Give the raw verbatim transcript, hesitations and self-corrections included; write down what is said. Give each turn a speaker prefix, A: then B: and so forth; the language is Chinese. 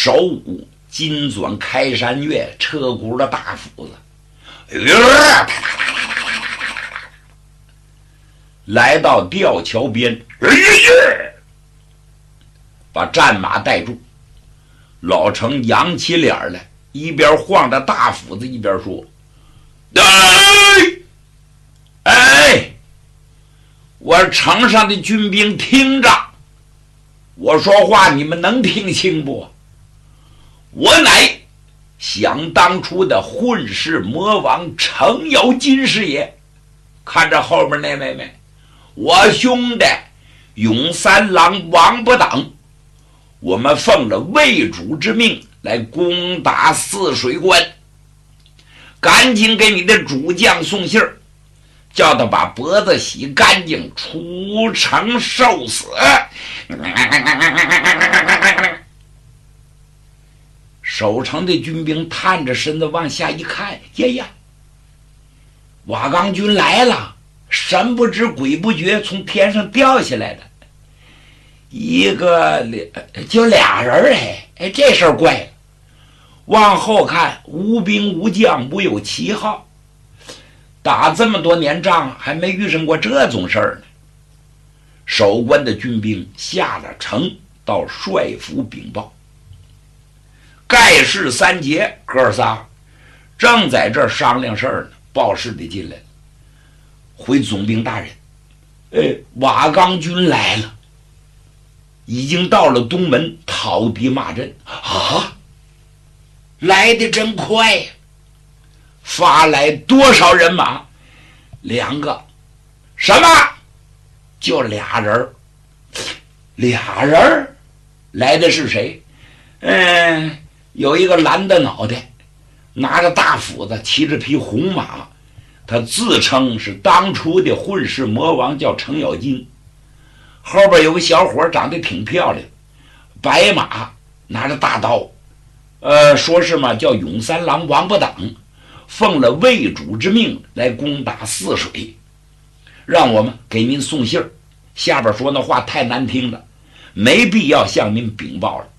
A: 手舞金钻开山月，车鼓的大斧子，来到吊桥边，把战马带住。老程扬起脸来，一边晃着大斧子，一边说：“哎哎，我城上的军兵听着，我说话你们能听清不？我乃想当初的混世魔王程咬金是也。看着后面那位没？我兄弟永三郎王八等，我们奉了魏主之命来攻打泗水关，赶紧给你的主将送信儿，叫他把脖子洗干净，出城受死。”守城的军兵探着身子往下一看，呀呀，瓦岗军来了，神不知鬼不觉从天上掉下来的，一个就俩人。哎哎，这事儿怪了。往后看，无兵无将，无有旗号，打这么多年仗还没遇上过这种事儿呢。守关的军兵下了城，到帅府禀报。盖世三杰哥仨正在这儿商量事儿呢，报事的进来了。回总兵大人，呃，瓦岗军来了，已经到了东门讨敌骂阵。啊，来的真快呀！发来多少人马？两个。什么？就俩人。俩人来的是谁？嗯，有一个蓝的脑袋，拿着大斧子，骑着匹红马，他自称是当初的混世魔王，叫程咬金。后边有个小伙长得挺漂亮，白马，拿着大刀，呃，说是嘛叫永三郎王八党，奉了魏主之命来攻打泗水，让我们给您送信儿。下边说那话太难听了，没必要向您禀报了。